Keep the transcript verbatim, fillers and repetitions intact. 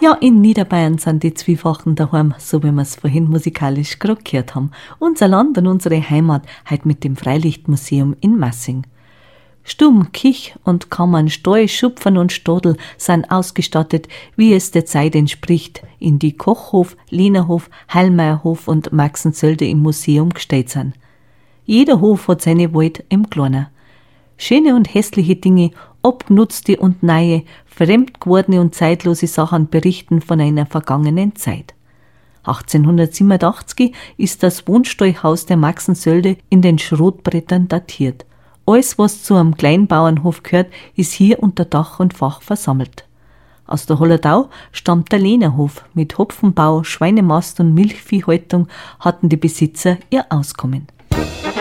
Ja, in Niederbayern sind die zwei Wochen daheim, so wie wir es vorhin musikalisch gerade gehört haben. Unser Land und unsere Heimat heute mit dem Freilichtmuseum in Massing. Stumm, Kich und Kammern, Stall, Schupfen und Stadel sind ausgestattet, wie es der Zeit entspricht, in die Kochhof, Lehnerhof, Heilmeierhof und Maxensölde im Museum gestellt sind. Jeder Hof hat seine Welt im Kleinen. Schöne und hässliche Dinge, abgenutzte und neue, fremd gewordene und zeitlose Sachen berichten von einer vergangenen Zeit. achtzehnhundertsiebenundachtzig ist das Wohnstallhaus der Maxensölde in den Schrotbrettern datiert. Alles, was zu einem Kleinbauernhof gehört, ist hier unter Dach und Fach versammelt. Aus der Holledau stammt der Lehnerhof. Mit Hopfenbau, Schweinemast und Milchviehhaltung hatten die Besitzer ihr Auskommen.